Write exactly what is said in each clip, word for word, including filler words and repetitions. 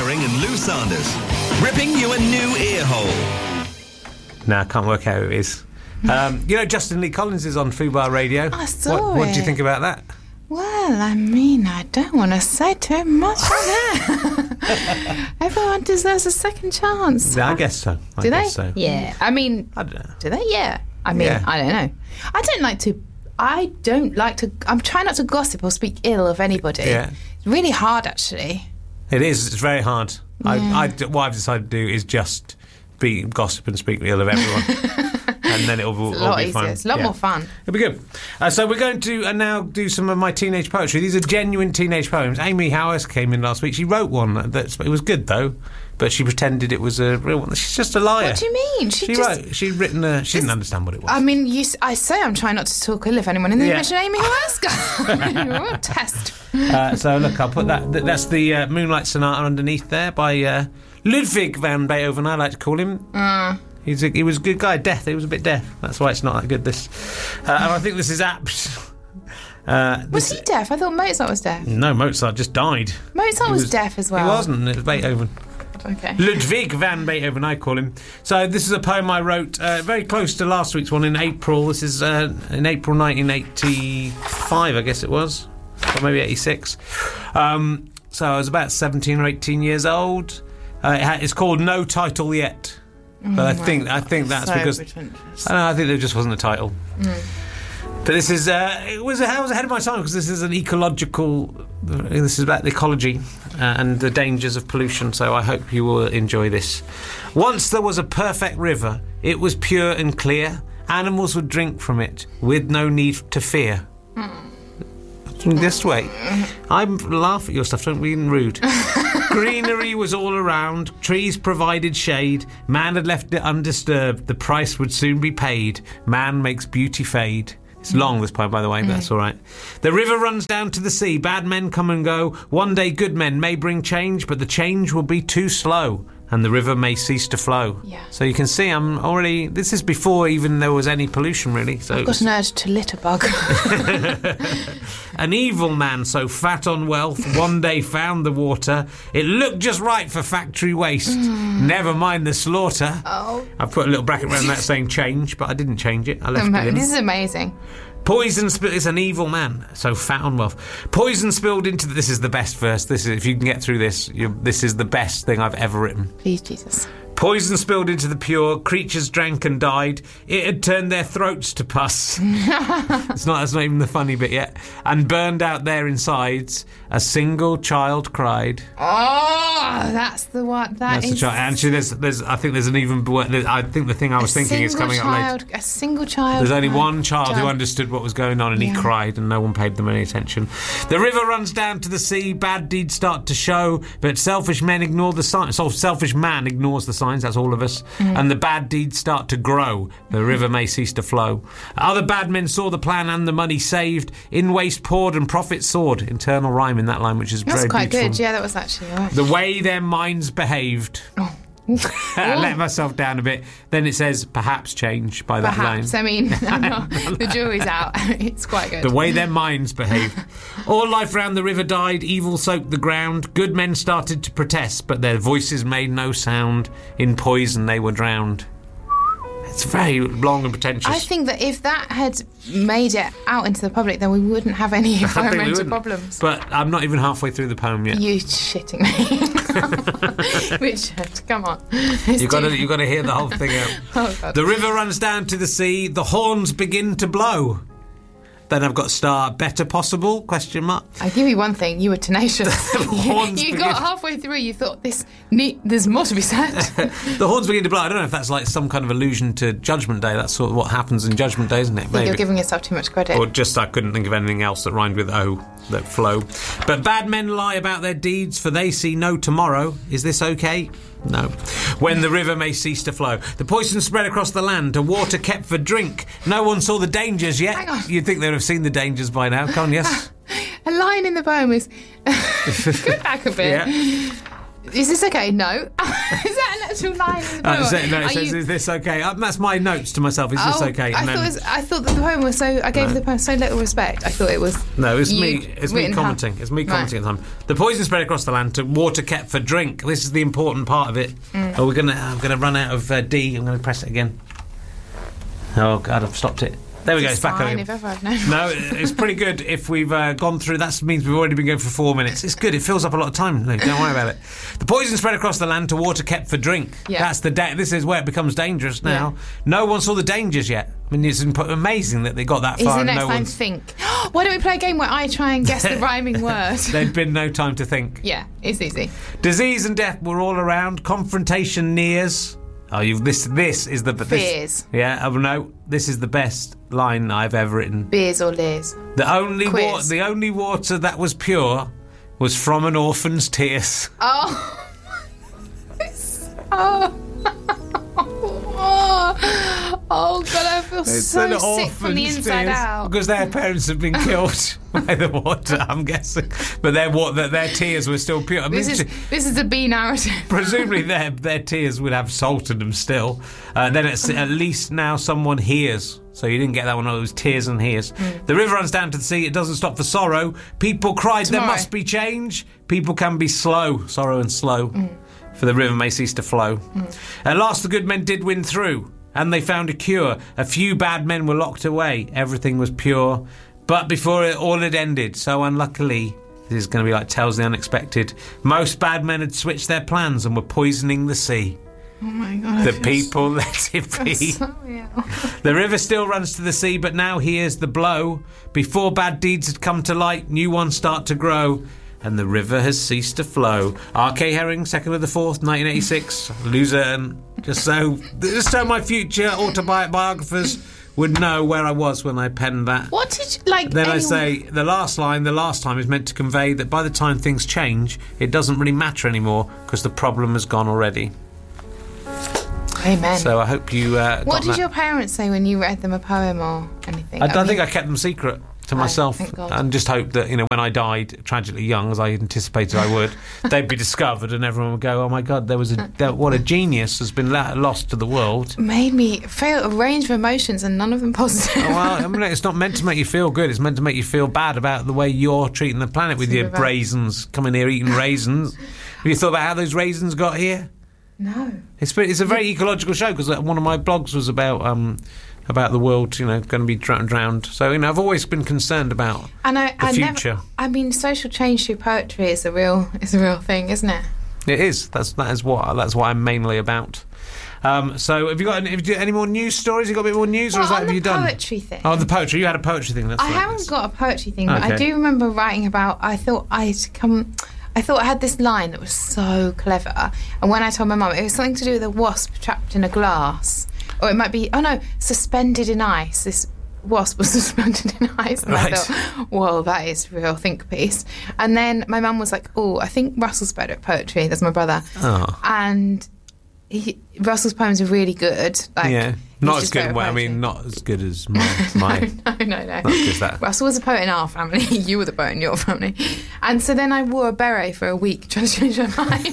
Waring and Lou Sanders, ripping you a new ear hole. No, I can't work out who it is. Um, you know, Justin Lee Collins is on Fubar Radio. I saw what, what it. do you think about that? Well, I mean, I don't want to say too much on that. Everyone deserves a second chance. Yeah, I guess so. I Do guess they? so. Yeah. I mean, I don't know. do they? Yeah. I mean, Yeah. I don't know. I don't like to. I don't like to. I'm trying not to gossip or speak ill of anybody. Yeah. It's really hard, actually. It is. It's very hard. Yeah. I, I, what I've decided to do is just be gossip and speak ill of everyone. And then it'll all, It's a lot all be easier. fun. It's a lot Yeah. more fun. It'll be good. Uh, so we're going to uh, now do some of my teenage poetry. These are genuine teenage poems. Amy Howes came in last week. She wrote one. That's, it was good, though. But she pretended it was a real one. She's just a liar. What do you mean? She, She just. wrote. She'd written a. She didn't understand what it was. I mean, you. s- I say I'm trying not to talk ill of anyone, and then Yeah. you mention Amy Howes. What test? Uh, so look, I'll put that. th- That's the uh, Moonlight Sonata underneath there by uh, Ludwig van Beethoven. I like to call him. Uh, He's a, he was a good guy. Deaf. He was a bit deaf. That's why it's not that good. This, uh, and I think this is apt. Uh, was this, he deaf? I thought Mozart was deaf. No, Mozart just died. Mozart He was, deaf as well. He wasn't. It was Beethoven. Okay. Ludwig van Beethoven, I call him. So this is a poem I wrote uh, very close to last week's one in April. This is uh, in April nineteen eighty-five, I guess it was, or maybe eighty-six. Um, so I was about seventeen or eighteen years old. Uh, it ha- it's called No Title Yet, but I think I think that's So because pretentious. I don't know. I think there just wasn't a title. Mm. But this is uh, it was I was ahead of my time because this is an ecological. This is about the ecology uh, and the dangers of pollution. So I hope you will enjoy this. Once there was a perfect river. It was pure and clear. Animals would drink from it with no need to fear. Just wait. I laugh at your stuff. Don't be rude. Greenery was all around. Trees provided shade. Man had left it undisturbed. The price would soon be paid. Man makes beauty fade. It's long, this poem, by the way, but that's all right. The river runs down to the sea. Bad men come and go. One day good men may bring change, but the change will be too slow, and the river may cease to flow. Yeah. So you can see I'm already... This is before even there was any pollution, really. So I've got an urge to litter bug. An evil man so fat on wealth one day found the water. It looked just right for factory waste. Never mind the slaughter. Oh. I put a little bracket around that saying change, but I didn't change it. I left Ama- it in. This is amazing. Poison spilled. It's an evil man so fat on wealth. Poison spilled into the, this is the best verse. This is, if you can get through this, you, this is the best thing I've ever written. Please, Jesus. Poison spilled into the pure, creatures drank and died. It had turned their throats to pus. It's not, that's not even the funny bit yet. And burned out their insides. A single child cried. Oh, that's the one. That That's is the child. Actually, there's, there's, I think there's an even. there's- I think the thing I was a thinking is single coming child, up later. A single child. There's only cried. one child who Child. understood what was going on, and Yeah. he cried, and no one paid them any attention. The river runs down to the sea. Bad deeds start to show, but selfish men ignore the signs. So selfish man ignores the signs. That's all of us. Mm. And the bad deeds start to grow. The river may cease to flow. Other bad men saw the plan and the money saved. In waste poured and profit soared. Internal rhyme in that line, which is That's very quite beautiful. good. Yeah, that was actually all right. The way their minds behaved. I let myself down a bit. Then it says perhaps change by that Perhaps. line. I mean, I'm not, the jury's out. It's quite good. The way their minds behaved. All life round the river died, evil soaked the ground. Good men started to protest, but their voices made no sound. In poison they were drowned. It's very long and pretentious. I think that if that had made it out into the public, then we wouldn't have any I think we environmental wouldn't. problems. But I'm not even halfway through the poem yet. You shitting me. Richard, come on. It's You've got too- to, you've got to hear the whole thing out. Oh, God. The river runs down to the sea. The horns begin to blow. Then I've got star better possible question mark. I give you one thing, you were tenacious. horns you begin- got halfway through, you thought this ne- there's more to be said. The horns begin to blow. I don't know if that's like some kind of allusion to Judgment Day. That's sort of what happens in Judgment Day, isn't it? I think you're giving yourself too much credit. Or just I couldn't think of anything else that rhymed with O, that flow. But bad men lie about their deeds, for they see no tomorrow. Is this okay? No. When the river may cease to flow. The poison spread across the land, to water kept for drink. No one saw the dangers yet. Hang on. You'd think they would have seen the dangers by now. Come on, yes. A line in the poem is... Go back a bit. Yeah. Is this okay? No. Is that an actual line? Uh, so, no, it Are says, you- "Is this okay?" Um, that's my notes to myself. Is this Oh, okay? I And thought, then- it was, I thought that the poem was so. I gave No. the poem so little respect. I thought it was. No, it's you me. It's me written how- commenting. It's me Right. commenting at the time. The poison spread across the land to water kept for drink. This is the important part of it. Mm. Oh, we're gonna. I'm gonna run out of uh, D. I'm gonna press it again. Oh God, I've stopped it. There we go. It's back Fine, on. if ever I've known. No, it's pretty good if we've uh, gone through. That means we've already been going for four minutes. It's good. It fills up a lot of time. No, don't worry about it. The poison spread across the land to water kept for drink. Yeah. That's the. Da- this is where it becomes dangerous now. Yeah. No one saw the dangers yet. I mean, it's imp- amazing that they got that Is far. the and next no time one's- think? Why don't we play a game where I try and guess the rhyming word? There'd been no time to think. Yeah, it's easy. Disease and death were all around. Confrontation nears. Oh, you this this is the this, Fears. Yeah, oh no, this is the best line I've ever written. Beers or leers? The only Quiz. wa- the only water that was pure was from an orphan's tears. Oh. oh. Oh God, I feel so sick from the inside out. Because their parents have been killed by the water, I'm guessing. But their water, their tears were still pure. I mean, This is this is a B narrative. presumably their their tears would have salt in them still. Uh, then it's, at least now someone hears. So you didn't get that one. Oh, it was tears and hears. Mm. The river runs down to the sea. It doesn't stop for sorrow. People cried, Tomorrow. there must be change. People can be slow. Sorrow and slow. Mm. For the river may cease to flow. Mm. At last the good men did win through. And they found a cure. A few bad men were locked away. Everything was pure. But before it all had ended, so unluckily, this is going to be like Tales of the Unexpected, most bad men had switched their plans and were poisoning the sea. Oh my God. The people let it be. So ill. The river still runs to the sea, but now here's the blow. Before bad deeds had come to light, new ones start to grow. And the river has ceased to flow. R K Herring, second of the fourth, nineteen eighty-six. Luzerne. Just so, just so my future autobiographers would know where I was when I penned that. What did you, like? Then I anyone- say, the last line, the last time, is meant to convey that by the time things change, it doesn't really matter anymore because the problem has gone already. Amen. So I hope you uh, got what did that. your parents say when you read them a poem or anything? I don't mean- think I kept them secret to Oh, myself, thank God. and just hope that, you know, when I died tragically young, as I anticipated I would, they'd be discovered, and everyone would go, "Oh my God, there was a there, what a genius has been la- lost to the world." made me feel a range of emotions and none of them positive. Oh, well, I mean, it's not meant to make you feel good. It's meant to make you feel bad about the way you're treating the planet with your Super bad. raisins coming here eating raisins. Have you thought about how those raisins got here? No. It's it's a very ecological show because one of my blogs was about um about the world, you know, going to be dr- drowned. So, you know, I've always been concerned about And I, the I future. Never, I mean, social change through poetry is a real is a real thing, isn't it? It is. That's that is what that's what I'm mainly about. Um, so, have you got any, have you, any more news stories? You got a bit more news, or Well, is that on have the you done? poetry thing. Oh, the poetry. You had a poetry thing. That's I right. haven't got a poetry thing, but I Okay. do remember writing about. I thought I'd come. I thought I had this line that was so clever, and when I told my mum, it was something to do with a wasp trapped in a glass, or it might be. Oh no, suspended in ice. This wasp was suspended in ice, and Right. I thought, "Whoa, that is a real think piece." And then my mum was like, "Oh, I think Russell's better at poetry." That's my brother, Oh. and he, Russell's poems are really good. Like, Yeah, he's not as just good. better at Well, I poetry. mean, not as good as my. my no, no, no. Not as that. Russell was a poet in our family. You were the poet in your family. And so then I wore a beret for a week trying to change my mind.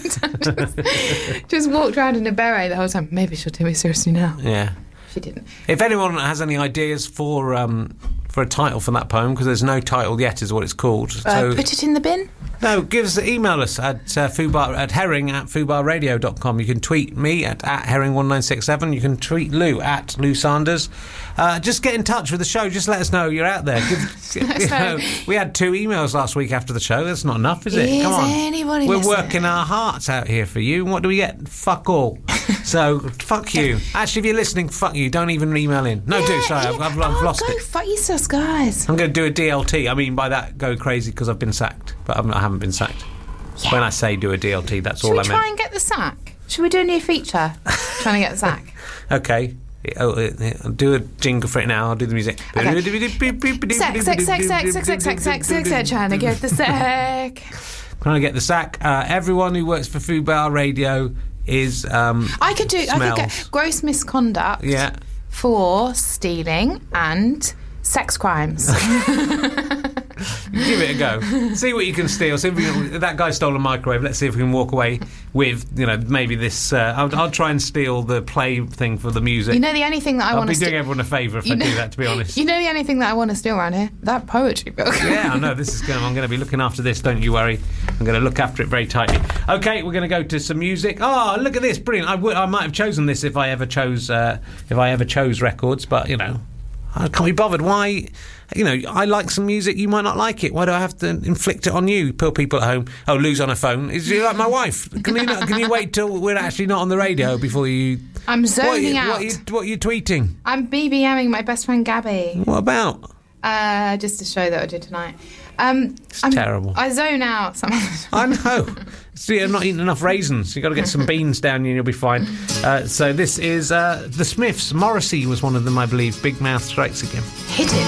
just, just walked around in a beret the whole time. Maybe she'll take me seriously now. Yeah. She didn't. If anyone has any ideas for um, for a title for that poem, because there's no title yet, is what it's called. Uh, So put it in the bin. no, give us email us at uh, fubar at herring at fubarradio dot com. You can tweet me at, at herring one nine six seven. You can tweet Lou at Lou Sanders. Uh, just get in touch with the show. Just let us know you're out there. Give, Let us you know. know, we had two emails last week after the show. That's not enough, is it? Is Come on. anybody We're listening? working our hearts out here for you. And what do we get? Fuck all. So, fuck you. Actually, if you're listening, fuck you. Don't even email in. No, do. Sorry, yeah. I've, I've, I've oh, lost go it. fuck yourselves, guys. I'm going to do a D L T. I mean, by that, go crazy because I've been sacked. But I'm, I haven't been sacked. Yeah. When I say do a D L T, that's Should all we I try meant. and get the sack? Should we do a new feature? Trying to get the sack. Okay. Oh, uh, I'll do a jingle for it now. I'll do the music. Okay. Sex, sex, sex, sex, sex, sex, sex, sex, sex, sex, trying to get the sack. Trying to get the sack. Uh, everyone who works for Fubar Radio is um, I could do. I could smells. get gross misconduct Yeah. for stealing and Sex crimes. Give it a go. See what you can steal. See if, we can, that guy stole a microwave. Let's see if we can walk away with, you know, maybe this. Uh, I'll, I'll try and steal the play thing for the music. You know the only thing that I I'll want be to doing steal. everyone a favour if You I know- do that. To be honest. You know the only thing that I want to steal around here? That poetry book. Yeah, I know. This is going. I'm going to be looking after this. Don't you worry. I'm going to look after it very tightly. Okay, we're going to go to some music. Oh, look at this! Brilliant. I, w- I might have chosen this if I ever chose. Uh, if I ever chose records, but you know, I can't be bothered. Why? You know, I like some music. You might not like it. Why do I have to inflict it on you? Poor people at home. Oh, Lou's on her phone. Is you like my wife? Can you not, can you wait till we're actually not on the radio before you? I'm What are zoning you, out. what are you, what are you tweeting? I'm BBMing my best friend Gabby. What about? Uh, just a show that I did tonight. Um, It's I'm- terrible. I zone out some of the I know. See, I'm not eating enough raisins. You've got to get some beans down you and you'll be fine. Uh, so this is uh, The Smiths. Morrissey was one of them, I believe. Big Mouth Strikes Again. Hit it.